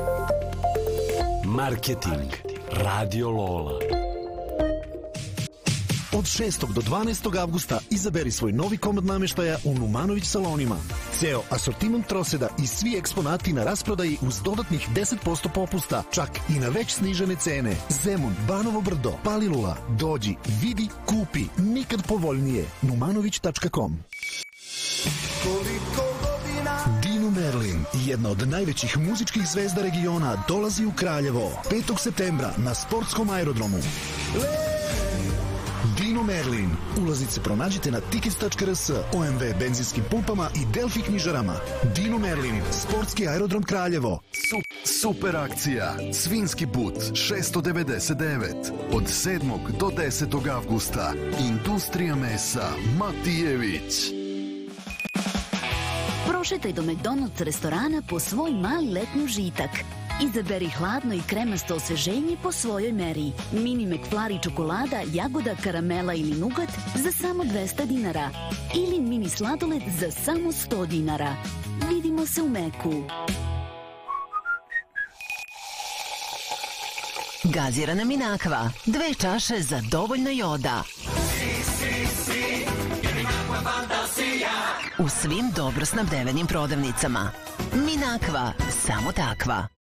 Marketing Radio Lola. Od 6. do 12. avgusta izaberi svoj novi komad namještaja u Numanović salonima. Ceo asortiman troseda i svi eksponati na rasprodaji uz dodatnih 10% popusta, čak i na već snižene cene. Zemun, Banovo Brdo, Palilula. Dođi, vidi, kupi. Nikad povoljnije. numanović.com. Dino Merlin, jedna od najvećih muzičkih zvezda regiona, dolazi u Kraljevo 5. septembra na sportskom aerodromu. Dino Merlin. Ulaznice pronađite na tickets.rs, OMV benzinskim pumpama i Delfi knjižarama. Dino Merlin, sportski aerodrom Kraljevo. Super akcija. Svinski but 699. Od 7. do 10. avgusta. Industrija mesa Matijević. Prošetaj do McDonald's restorana po svoj mali letnji užitak. Izaberi hladno i kremasto osveženje po svojoj meri. Mini McFlurry čokolada, jagoda, karamela ili nugat za samo 200 dinara. Ili mini sladoled za samo 100 dinara. Vidimo se u Meku. Gazirana Minakva. 2 čaše za dovoljno joda. U svim dobro snabdevenim prodavnicama. Minakva, samo takva.